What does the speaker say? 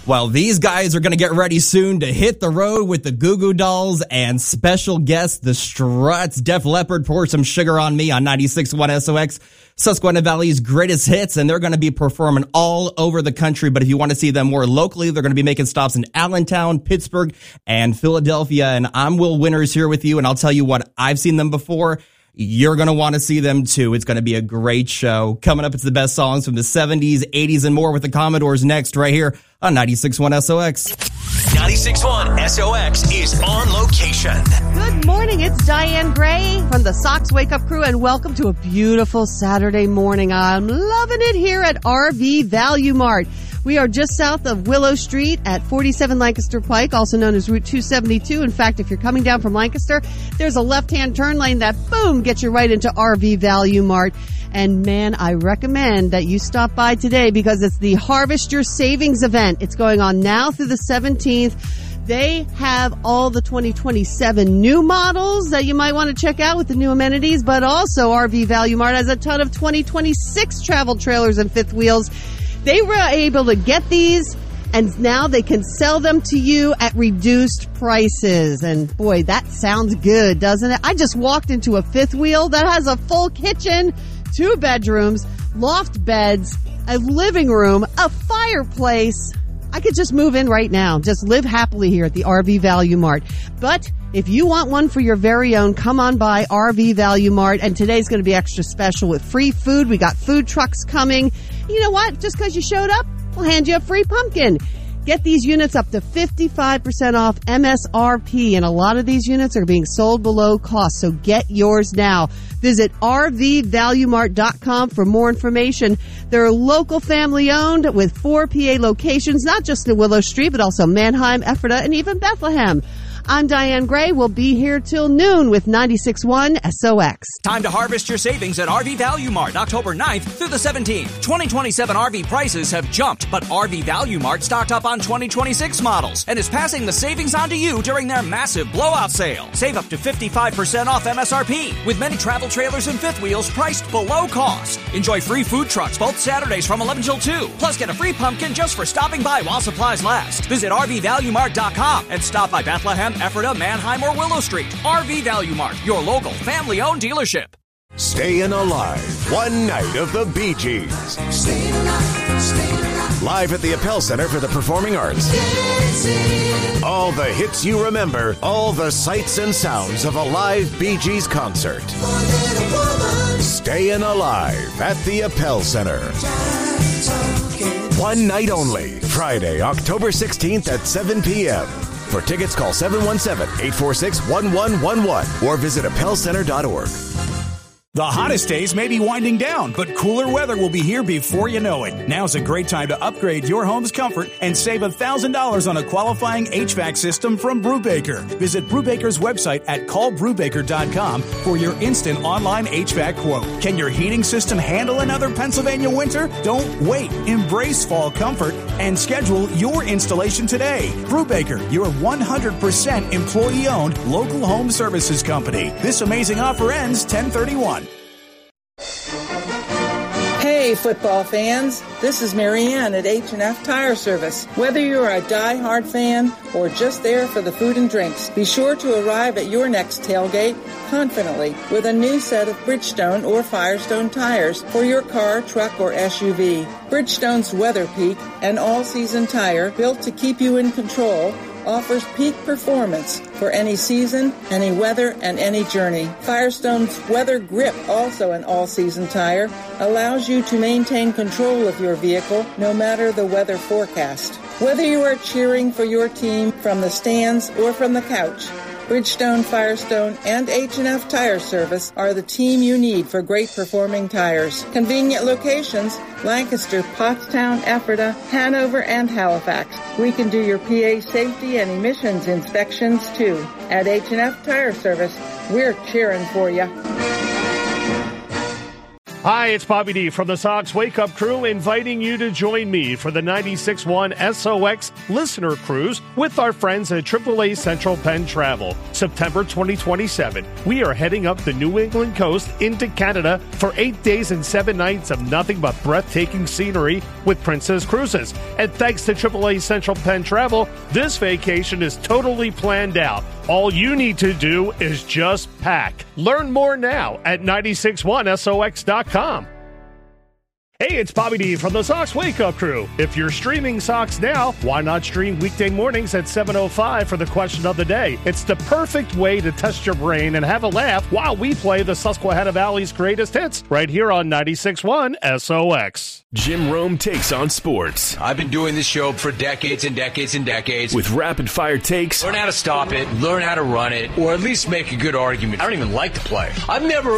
Well, these guys are going to get ready soon to hit the road with the Goo Goo Dolls and special guest, the Struts. Def Leppard, Pour Some Sugar on Me on 96.1 SOX, Susquehanna Valley's greatest hits, and they're going to be performing all over the country. But if you want to see them more locally, they're going to be making stops in Allentown, Pittsburgh, and Philadelphia. And I'm Will Winters here with you, and I'll tell you what, I've seen them before. You're going to want to see them too. It's going to be a great show. Coming up, it's the best songs from the 70s, 80s, and more with the Commodores next right here on 96.1 SOX. 96.1 SOX is on location. Good morning. It's Diane Gray from the Sox Wake Up Crew, and welcome to a beautiful Saturday morning. I'm loving it here at RV Value Mart. We are just south of Willow Street at 47 Lancaster Pike, also known as Route 272. In fact, if you're coming down from Lancaster, there's a left-hand turn lane that, boom, gets you right into RV Value Mart. And man, I recommend that you stop by today because it's the Harvest Your Savings event. It's going on now through the 17th. They have all the 2027 new models that you might want to check out with the new amenities, but also RV Value Mart has a ton of 2026 travel trailers and fifth wheels. They were able to get these, and now they can sell them to you at reduced prices. And boy, that sounds good, doesn't it? I just walked into a fifth wheel that has a full kitchen, 2 bedrooms, loft beds, a living room, a fireplace. I could just move in right now. Just live happily here at the RV Value Mart. But if you want one for your very own, come on by RV Value Mart. And today's going to be extra special with free food. We got food trucks coming. You know what? Just because you showed up, we'll hand you a free pumpkin. Get these units up to 55% off MSRP, and a lot of these units are being sold below cost, so get yours now. Visit RVValueMart.com for more information. They're local family-owned with 4 PA locations, not just in Willow Street, but also Manheim, Ephrata, and even Bethlehem. I'm Diane Gray. We'll be here till noon with 96.1 SOX. Time to harvest your savings at RV Value Mart, October 9th through the 17th. 2027 RV prices have jumped, but RV Value Mart stocked up on 2026 models and is passing the savings on to you during their massive blowout sale. Save up to 55% off MSRP with many travel trailers and fifth wheels priced below cost. Enjoy free food trucks both Saturdays from 11 till 2. Plus, get a free pumpkin just for stopping by while supplies last. Visit RVValueMart.com and stop by Bethlehem, Ephrata, Manheim, or Willow Street. RV Value Mart, your local family-owned dealership. Staying alive. One night of the Bee Gees. Staying alive. Live at the Appel Center for the Performing Arts. All the hits you remember, all the sights and sounds of a live Bee Gees concert. Staying alive at the Appel Center. One night only. Friday, October 16th at 7 p.m. For tickets, call 717-846-1111 or visit appelcenter.org. The hottest days may be winding down, but cooler weather will be here before you know it. Now's a great time to upgrade your home's comfort and save $1,000 on a qualifying HVAC system from Brubaker. Visit Brubaker's website at callbrubaker.com for your instant online HVAC quote. Can your heating system handle another Pennsylvania winter? Don't wait. Embrace fall comfort and schedule your installation today. Brubaker, your 100% employee-owned local home services company. This amazing offer ends 10/31. Hey, football fans. This is Marianne at H&F Tire Service. Whether you're a die-hard fan or just there for the food and drinks, be sure to arrive at your next tailgate confidently with a new set of Bridgestone or Firestone tires for your car, truck, or SUV. Bridgestone's Weather Peak, an all-season tire built to keep you in control, offers peak performance for any season, any weather, and any journey. Firestone's Weather Grip, also an all-season tire, allows you to maintain control of your vehicle no matter the weather forecast. Whether you are cheering for your team from the stands or from the couch, Bridgestone, Firestone, and H&F Tire Service are the team you need for great performing tires. Convenient locations: Lancaster, Pottstown, Ephrata, Hanover, and Halifax. We can do your PA safety and emissions inspections too. At H&F Tire Service, we're cheering for you. Hi, it's Bobby D from the Sox Wake Up Crew, inviting you to join me for the 96.1 SOX Listener Cruise with our friends at AAA Central Penn Travel. September 2027, we are heading up the New England coast into Canada for 8 days and 7 nights of nothing but breathtaking scenery with Princess Cruises. And thanks to AAA Central Penn Travel, this vacation is totally planned out. All you need to do is just pack. Learn more now at 961sox.com. Hey, it's Bobby D from the Sox Wake Up Crew. If you're streaming Sox now, why not stream weekday mornings at 7:05 for the question of the day? It's the perfect way to test your brain and have a laugh while we play the Susquehanna Valley's greatest hits right here on 96.1 SOX. Jim Rome takes on sports. I've been doing this show for decades and decades and decades. With rapid-fire takes. Learn how to stop it, learn how to run it, or at least make a good argument. I don't even like to play. I've never